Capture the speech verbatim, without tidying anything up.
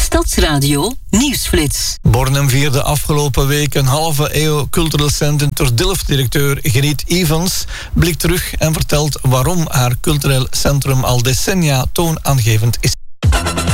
Stadsradio Nieuwsflits. Bornem vierde afgelopen week een halve eeuw cultureel centrum ter Dilft-directeur Griet Evans blikt terug en vertelt waarom haar cultureel centrum al decennia toonaangevend is.